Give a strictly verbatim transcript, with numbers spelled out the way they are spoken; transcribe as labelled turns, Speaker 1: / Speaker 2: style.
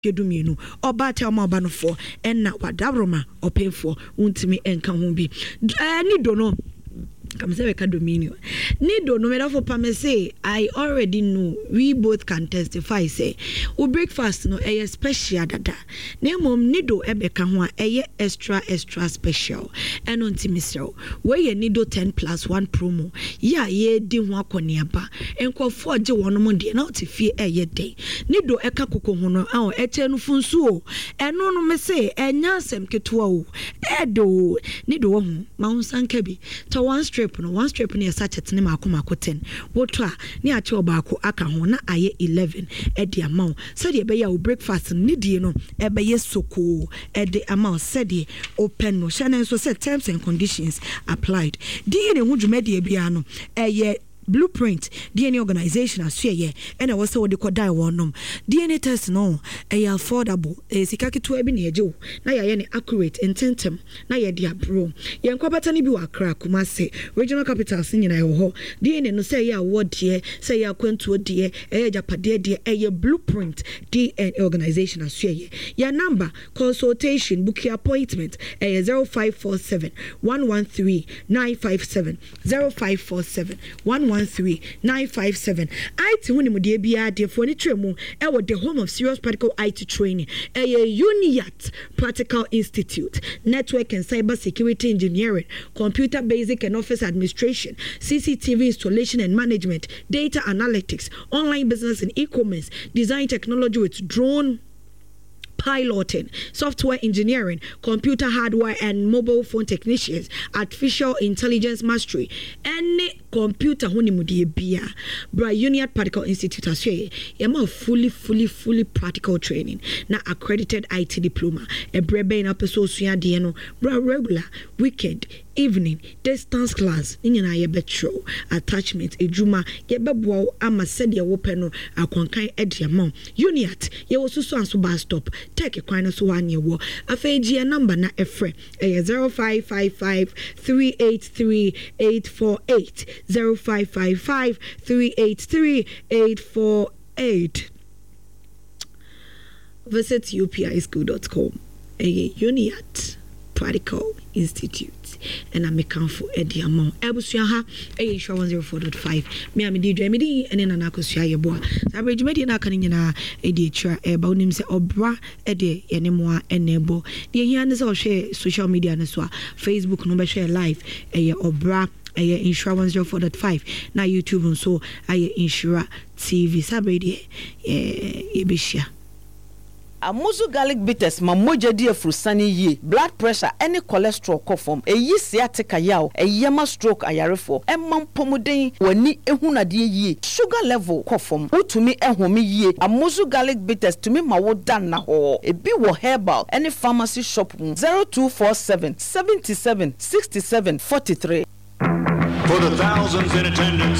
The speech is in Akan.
Speaker 1: Keduminu oba tell oba no for enna wadabroma opemfo untimi enka ho bi ni do no come say we ka dominion nido no matter for pame say I already know we both can testify say we breakfast no eh special dada na mom nido ebeka ho a eh extra extra special and on timisro we ye nido ten plus one promo ya ye di ho akoniaba enkofo age wono de na otifie eh ye dey nido eka kokko ho no a eche no funsu o eno no me say enya asem keto o edo nido ho ma unsanka bi to one strip no one strip near sachet ne mako mako ten woto a ne ache obako aka ho na aye eleven e de amount said e be ya breakfast ni die no e be ye soko e de amount said e open no channel so said terms and conditions applied die ne hu dwumade bia no e ye Blueprint D N A organization as ye and I was so the kodai one D N A test no a affordable a sikaki to ebi nejo na ya ne accurate intentem na ye dia bro ye nkwabata ni bi wa kra Kumasi regional capital sin na ho D N A no say ya award here say ya kwentu de e japade de e Blueprint D N A organization as ye ya number consultation book your appointment e zero five four seven, one one three, nine five seven zero five four seven, one one three, nine five seven. I T when mu de bia de for ni tremu e wo the home of serious practical I T training e Uniat Practical Institute network and cyber security engineering computer basic and office administration C C T V installation and management data analytics online business and e-commerce design technology with drone piloting, software engineering, computer hardware and mobile phone technicians, artificial intelligence mastery, any computer honeymoon bia. Bra Uniat Practical Institute as ye yama fully, fully, fully practical training. Na accredited I T diploma. A brebe in episode suya dieno. Bra regular, weekend, evening, distance class. Ninyana ye betro attachment ejuma ye bebwa ama said ye wopeno akwankan edi amount. Uniat ye was so and so bus stop. Take a kind of one year war. A fage number na efre a zero five five five three eight three eight four eight zero five five five three eight three eight four eight. Visit u p i school dot com. A Uniat Practical Institute. And I'm a count Eddie Amon. Ebusuaha, a show one zero four point five. Me, I'm a D J Midi, and then Anacosia, your boy. Average Medina Canina, a teacher, a bonim se obra, Eddie, anymore, and nebo. The Yanis or share social media and so Facebook, number share live, a obra. Aye insura one zero four point five na YouTube and so aye insura T V sabredi eh ebishia
Speaker 2: Amuzu garlic bitters ma moja di afrusani ye blood pressure any cholesterol kofom eyi sciatica yaw eyema stroke ayarefo emam pomuden wani ehunade ye sugar level kofom utumi ehome ye Amuzu garlic bitters tumi ma wo dan na ho ebi wo herbal any pharmacy shop zero two four seven, seven seven, six seven four three.
Speaker 3: For the thousands in attendance